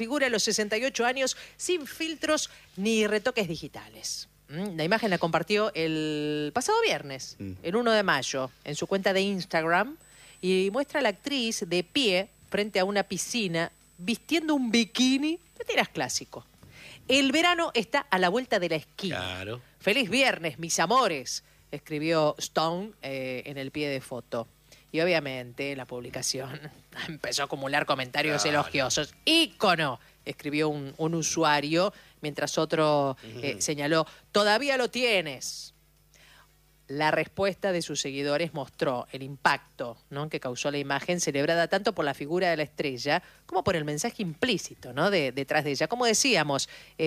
Figura a los 68 años sin filtros ni retoques digitales. La imagen la compartió el pasado viernes, el 1 de mayo, en su cuenta de Instagram, y muestra a la actriz de pie frente a una piscina vistiendo un bikini de tiras clásico. El verano está a la vuelta de la esquina. Claro. Feliz viernes, mis amores, escribió Stone en el pie de foto. Y obviamente la publicación empezó a acumular comentarios elogiosos. ¡Ícono!, escribió un usuario, mientras otro señaló, ¡todavía lo tienes! La respuesta de sus seguidores mostró el impacto, ¿no?, que causó la imagen, celebrada tanto por la figura de la estrella como por el mensaje implícito, ¿no?, detrás de ella. Como decíamos,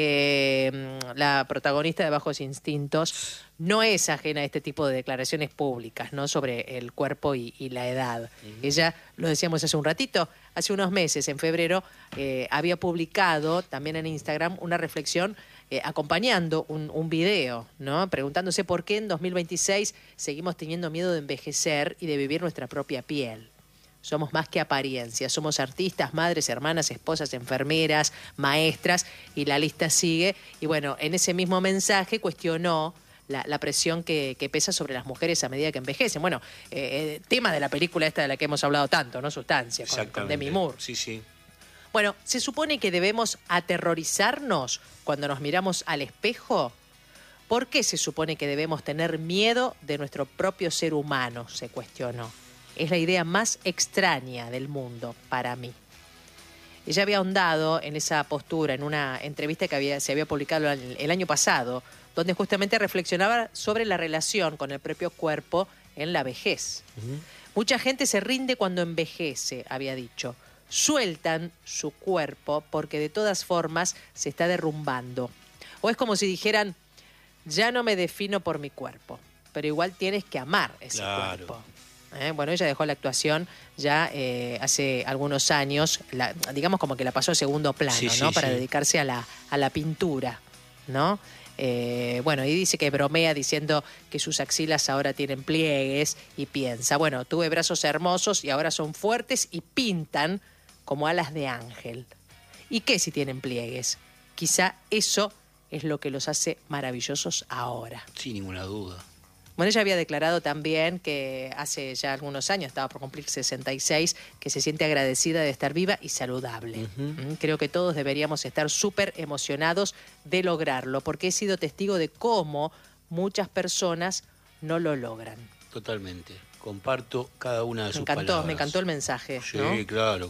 la protagonista de Bajos Instintos no es ajena a este tipo de declaraciones públicas, ¿no?, sobre el cuerpo y la edad. Ella, lo decíamos hace un ratito, hace unos meses, en febrero, había publicado también en Instagram una reflexión acompañando un video, ¿no?, preguntándose por qué en 2026 seguimos teniendo miedo de envejecer y de vivir nuestra propia piel. Somos más que apariencias, somos artistas, madres, hermanas, esposas, enfermeras, maestras, y la lista sigue. Y bueno, en ese mismo mensaje cuestionó la presión que pesa sobre las mujeres a medida que envejecen. Bueno, tema de la película esta de la que hemos hablado tanto, ¿no?, Sustancia, con Demi Moore. Sí, sí. Bueno, ¿se supone que debemos aterrorizarnos cuando nos miramos al espejo? ¿Por qué se supone que debemos tener miedo de nuestro propio ser humano?, se cuestionó. Es la idea más extraña del mundo para mí. Ella había ahondado en esa postura en una entrevista que se había publicado el año pasado, donde justamente reflexionaba sobre la relación con el propio cuerpo en la vejez. Mucha gente se rinde cuando envejece, había dicho. Sueltan su cuerpo porque de todas formas se está derrumbando. O es como si dijeran, ya no me defino por mi cuerpo, pero igual tienes que amar ese cuerpo. Bueno, ella dejó la actuación ya hace algunos años, digamos como que la pasó a segundo plano, ¿no?, para dedicarse a la pintura, ¿no? Bueno, y dice que bromea diciendo que sus axilas ahora tienen pliegues y piensa, bueno, tuve brazos hermosos y ahora son fuertes y pintan como alas de ángel. ¿Y qué si tienen pliegues? Quizá eso es lo que los hace maravillosos ahora. Sin ninguna duda. Bueno, ella había declarado también que hace ya algunos años, estaba por cumplir 66, que se siente agradecida de estar viva y saludable. Creo que todos deberíamos estar súper emocionados de lograrlo, porque he sido testigo de cómo muchas personas no lo logran. Totalmente. Comparto cada una de sus palabras. Me encantó el mensaje, Sí, ¿no? claro.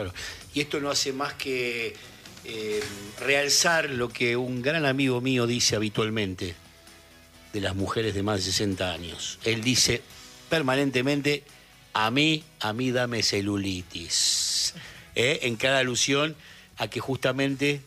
Y esto no hace más que realzar lo que un gran amigo mío dice habitualmente de las mujeres de más de 60 años. Él dice permanentemente, a mí dame celulitis. En cada alusión a que justamente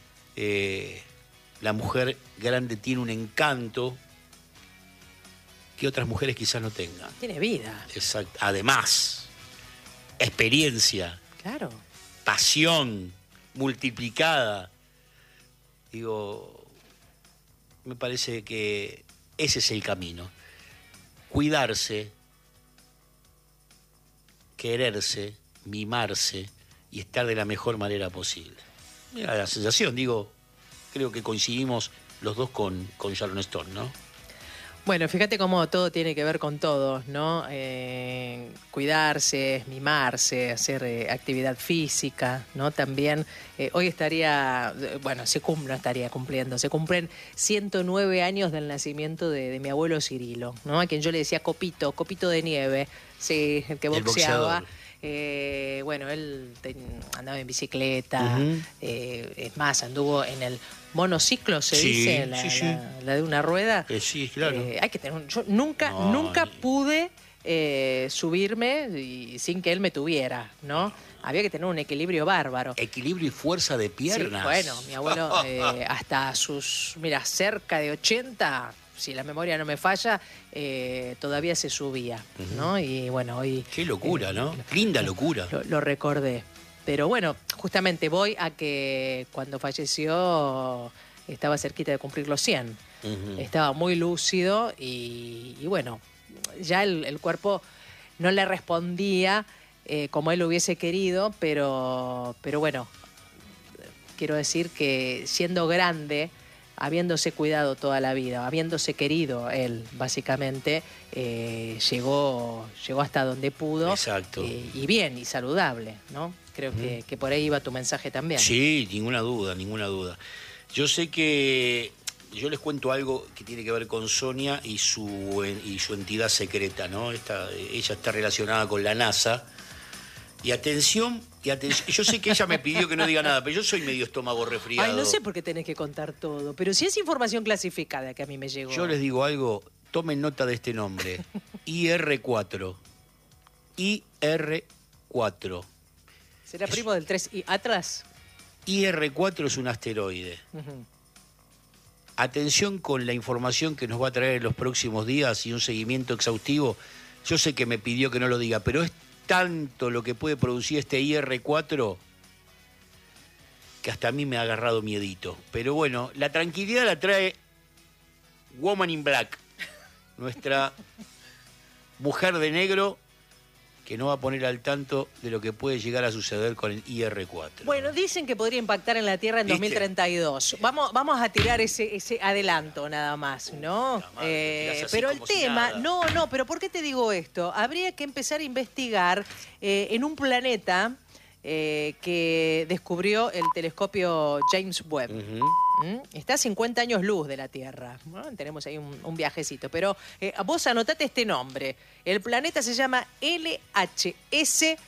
la mujer grande tiene un encanto que otras mujeres quizás no tengan. Tiene vida. Exacto. Además, experiencia. Claro. Pasión multiplicada. Digo, me parece que ese es el camino. Cuidarse, quererse, mimarse y estar de la mejor manera posible. Mira la sensación, digo, creo que coincidimos los dos con Sharon Stone, ¿no? Bueno, fíjate cómo todo tiene que ver con todo, ¿no? Cuidarse, mimarse, hacer actividad física, ¿no? También, hoy no estaría cumpliendo, se cumplen 109 años del nacimiento de mi abuelo Cirilo, ¿no?, a quien yo le decía Copito de nieve, sí, el que boxeaba. Bueno, él andaba en bicicleta, es más, anduvo en el monociclo, se dice, la de una rueda. Sí, claro. Hay que tener yo nunca pude subirme sin que él me tuviera, ¿no? Había que tener un equilibrio bárbaro. Equilibrio y fuerza de piernas. Sí, bueno, mi abuelo hasta sus, cerca de 80, si la memoria no me falla, todavía se subía, ¿no? Y bueno, hoy... Qué locura, ¿no? Linda locura. Lo recordé. Pero bueno, justamente voy a que cuando falleció estaba cerquita de cumplir los 100. Estaba muy lúcido y bueno, ya el cuerpo no le respondía como él hubiese querido, pero bueno, quiero decir que siendo grande, habiéndose cuidado toda la vida, habiéndose querido él, básicamente, llegó hasta donde pudo. Exacto. Y bien, y saludable, ¿no? Creo que por ahí iba tu mensaje también. Sí, ninguna duda, ninguna duda. Yo sé que... Yo les cuento algo que tiene que ver con Sonia y su entidad secreta, ¿no? Ella está relacionada con la NASA. Y atención, yo sé que ella me pidió que no diga nada, pero yo soy medio estómago resfriado. Ay, no sé por qué tenés que contar todo, pero si es información clasificada que a mí me llegó. Yo les digo algo, tomen nota de este nombre. IR4. IR4. ¿Será primo del 3I Atlas? IR4 es un asteroide. Atención con la información que nos va a traer en los próximos días y un seguimiento exhaustivo. Yo sé que me pidió que no lo diga, pero es tanto lo que puede producir este IR4 que hasta a mí me ha agarrado miedito. Pero bueno, la tranquilidad la trae Woman in Black, nuestra mujer de negro, que no va a poner al tanto de lo que puede llegar a suceder con el IR4. Bueno, dicen que podría impactar en la Tierra en 2032. Vamos a tirar ese adelanto nada más, ¿no? Pero el tema, no, pero ¿por qué te digo esto? Habría que empezar a investigar en un planeta que descubrió el telescopio James Webb. Está a 50 años luz de la Tierra. Bueno, tenemos ahí un viajecito. Pero vos anotate este nombre. El planeta se llama LHS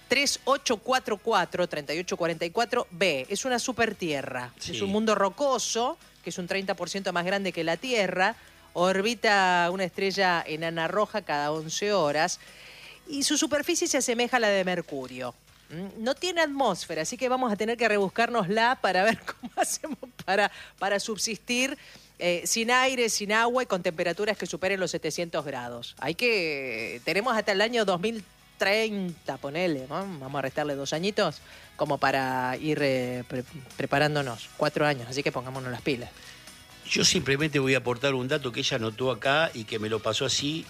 3844-3844b. Es una supertierra. Sí. Es un mundo rocoso, que es un 30% más grande que la Tierra. Orbita una estrella enana roja cada 11 horas. Y su superficie se asemeja a la de Mercurio. No tiene atmósfera, así que vamos a tener que rebuscárnosla para ver cómo hacemos para subsistir sin aire, sin agua y con temperaturas que superen los 700 grados. Tenemos hasta el año 2030, ponele, ¿no? Vamos a restarle 2 añitos como para ir preparándonos, 4 años, así que pongámonos las pilas. Yo simplemente voy a aportar un dato que ella anotó acá y que me lo pasó así.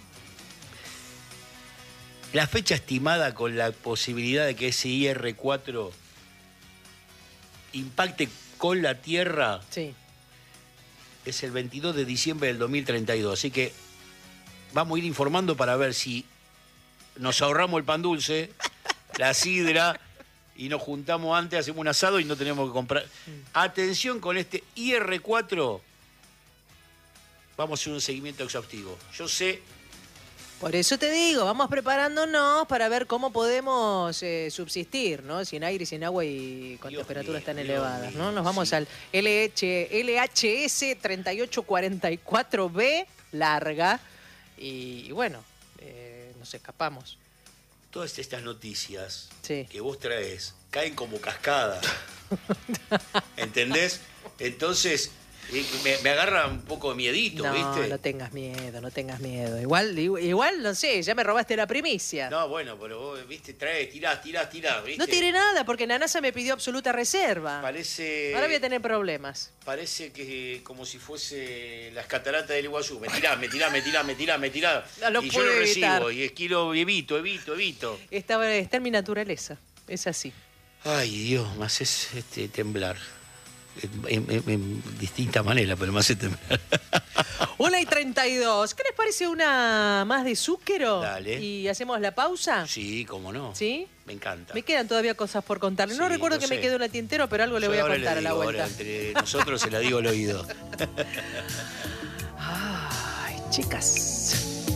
La fecha estimada con la posibilidad de que ese IR4 impacte con la Tierra es el 22 de diciembre del 2032. Así que vamos a ir informando para ver si nos ahorramos el pan dulce, la sidra, y nos juntamos antes, hacemos un asado y no tenemos que comprar. Atención con este IR4. Vamos a hacer un seguimiento exhaustivo. Yo sé... Por eso te digo, vamos preparándonos para ver cómo podemos subsistir, ¿no? Sin aire, sin agua y con temperaturas tan elevadas, ¿no? Nos vamos al LHS 3844b, larga, y bueno, nos escapamos. Todas estas noticias que vos traes caen como cascada, ¿entendés? Entonces... Me agarra un poco de miedito, ¿viste? No tengas miedo, no tengas miedo. Igual, no sé, ya me robaste la primicia. No, bueno, pero vos, ¿viste? Tirá, ¿viste? No tiré nada porque la NASA me pidió absoluta reserva. Parece... Ahora voy a tener problemas. Parece que como si fuese las cataratas del Iguazú. Me tirá. No y yo lo evitar. recibo, y evito. Está en mi naturaleza, es así. Ay, Dios, me haces temblar. En distinta manera, pero me hace temblar. 1:32. ¿Qué les parece una más de Zúquero? Dale. ¿Y hacemos la pausa? Sí, cómo no. ¿Sí? Me encanta. Me quedan todavía cosas por contarle. No recuerdo que me quedó en el tintero, pero algo le voy a contar a la vuelta. Ahora, entre nosotros se la digo al oído. Ay, chicas.